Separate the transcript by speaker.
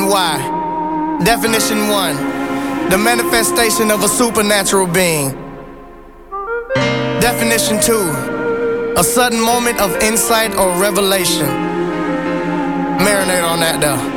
Speaker 1: and why. Definition 1. The manifestation of a supernatural being. Definition 2. A sudden moment of insight or revelation. Marinate on that though.